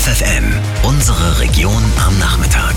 FFN, unsere Region am Nachmittag.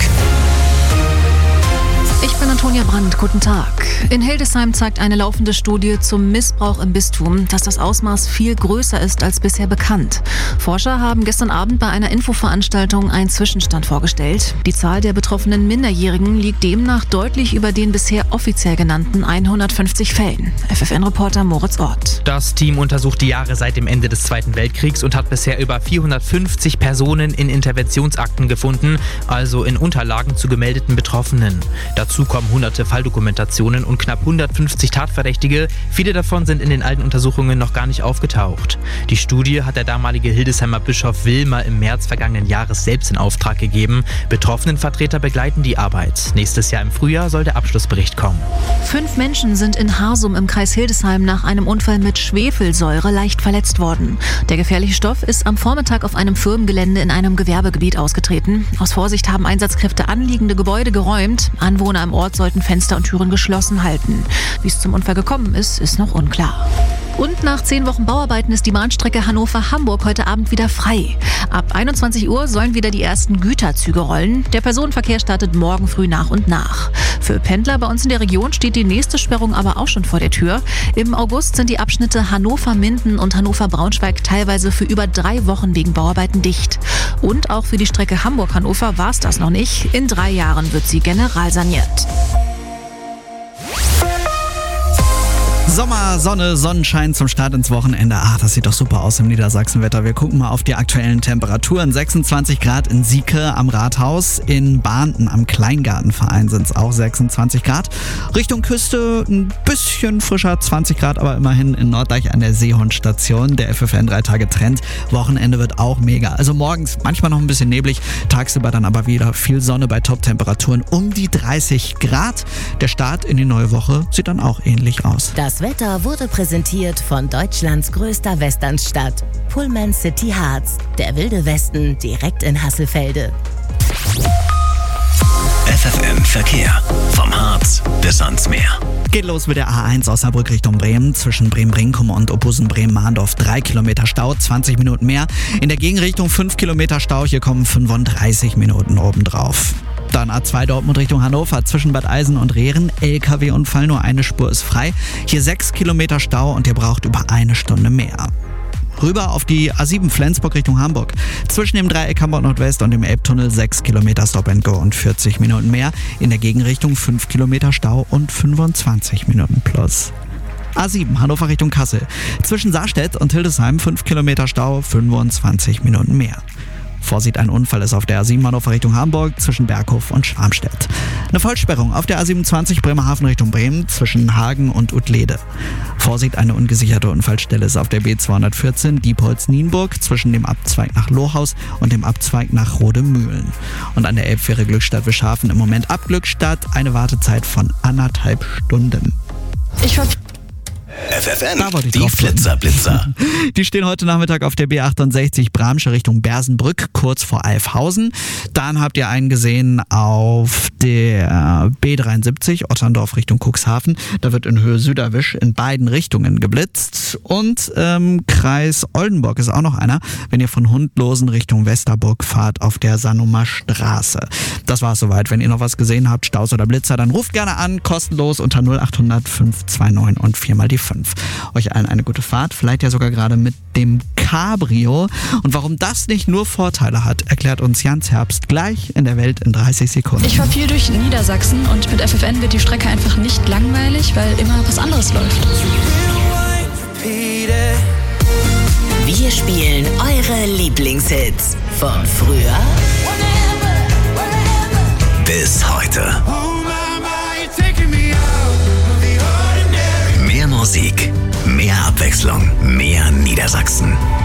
Ich bin Antonia Brandt, guten Tag. In Hildesheim zeigt eine laufende Studie zum Missbrauch im Bistum, dass das Ausmaß viel größer ist als bisher bekannt. Forscher haben gestern Abend bei einer Infoveranstaltung einen Zwischenstand vorgestellt. Die Zahl der betroffenen Minderjährigen liegt demnach deutlich über den bisher offiziell genannten 150 Fällen. FFN-Reporter Moritz Ort. Das Team untersucht die Jahre seit dem Ende des Zweiten Weltkriegs und hat bisher über 450 Personen in Interventionsakten gefunden, also in Unterlagen zu gemeldeten Betroffenen. Dazu kommen hunderte Falldokumentationen und knapp 150 Tatverdächtige. Viele davon sind in den alten Untersuchungen noch gar nicht aufgetaucht. Die Studie hat der damalige Hildesheimer Bischof Wilmer im März vergangenen Jahres selbst in Auftrag gegeben. Betroffenenvertreter begleiten die Arbeit. Nächstes Jahr im Frühjahr soll der Abschlussbericht kommen. 5 Menschen sind in Harsum im Kreis Hildesheim nach einem Unfall mit Schwefelsäure leicht verletzt worden. Der gefährliche Stoff ist am Vormittag auf einem Firmengelände in einem Gewerbegebiet ausgetreten. Aus Vorsicht haben Einsatzkräfte anliegende Gebäude geräumt. Anwohner im Ort sollten Fenster und Türen geschlossen halten. Wie es zum Unfall gekommen ist noch unklar. Und nach 10 Wochen Bauarbeiten ist die Bahnstrecke Hannover-Hamburg heute Abend wieder frei. Ab 21 Uhr sollen wieder die ersten Güterzüge rollen. Der Personenverkehr startet morgen früh nach und nach. Für Pendler bei uns in der Region steht die nächste Sperrung aber auch schon vor der Tür. Im August sind die Abschnitte Hannover-Minden und Hannover-Braunschweig teilweise für über 3 Wochen wegen Bauarbeiten dicht. Und auch für die Strecke Hamburg-Hannover war es das noch nicht. In 3 Jahren wird sie generalsaniert. Sommer, Sonne, Sonnenschein zum Start ins Wochenende. Ach, das sieht doch super aus im Niedersachsenwetter. Wir gucken mal auf die aktuellen Temperaturen. 26 Grad in Sieke am Rathaus. In Bahnten am Kleingartenverein sind es auch 26 Grad. Richtung Küste ein bisschen frischer, 20 Grad, aber immerhin in Norddeich an der Seehundstation. Der FFN 3 Tage Trend. Wochenende wird auch mega. Also morgens manchmal noch ein bisschen neblig, tagsüber dann aber wieder viel Sonne bei Top-Temperaturen um die 30 Grad. Der Start in die neue Woche sieht dann auch ähnlich aus. Das Wetter wurde präsentiert von Deutschlands größter Westernstadt, Pullman City Harz, der wilde Westen direkt in Hasselfelde. FFN Verkehr, vom Harz bis ans Meer. Geht los mit der A1 aus Saarbrück Richtung Bremen. Zwischen Bremen-Brinkum und Opusen-Bremen-Mahndorf 3 Kilometer Stau, 20 Minuten mehr. In der Gegenrichtung 5 Kilometer Stau, hier kommen 35 Minuten obendrauf. Dann A2 Dortmund Richtung Hannover, zwischen Bad Eisen und Rehren. LKW-Unfall, nur eine Spur ist frei. Hier 6 Kilometer Stau und ihr braucht über 1 Stunde mehr. Rüber auf die A7 Flensburg Richtung Hamburg. Zwischen dem Dreieck Hamburg Nordwest und dem Elbtunnel 6 Kilometer Stop and Go und 40 Minuten mehr. In der Gegenrichtung 5 Kilometer Stau und 25 Minuten plus. A7 Hannover Richtung Kassel. Zwischen Saarstedt und Hildesheim 5 Kilometer Stau, 25 Minuten mehr. Vorsicht, ein Unfall ist auf der A7 Hannover Richtung Hamburg zwischen Berghof und Schwarmstedt. Eine Vollsperrung auf der A27 Bremerhaven Richtung Bremen zwischen Hagen und Uttlede. Vorsicht, eine ungesicherte Unfallstelle ist auf der B214 Diepholz-Nienburg zwischen dem Abzweig nach Lohaus und dem Abzweig nach Rodemühlen. Und an der Elbfähre Glückstadt-Wischhafen im Moment ab Glückstadt eine Wartezeit von 1,5 Stunden. FFN, die Flitzer-Blitzer. Die stehen heute Nachmittag auf der B68 Bramsche Richtung Bersenbrück, kurz vor Alfhausen. Dann habt ihr einen gesehen auf der B73 Otterndorf Richtung Cuxhaven. Da wird in Höhe Süderwisch in beiden Richtungen geblitzt. Und Kreis Oldenburg ist auch noch einer, wenn ihr von Hundlosen Richtung Westerburg fahrt auf der Sannumer Straße. Das war's soweit. Wenn ihr noch was gesehen habt, Staus oder Blitzer, dann ruft gerne an, kostenlos unter 0800 529 und 4 mal die 5. Euch allen eine gute Fahrt, vielleicht ja sogar gerade mit dem Cabrio. Und warum das nicht nur Vorteile hat, erklärt uns Jans Herbst gleich in der Welt in 30 Sekunden. Ich fahre viel durch Niedersachsen und mit FFN wird die Strecke einfach nicht langweilig, weil immer was anderes läuft. Wir spielen eure Lieblingshits von früher Bis heute. Mehr Musik, mehr Abwechslung, mehr Niedersachsen.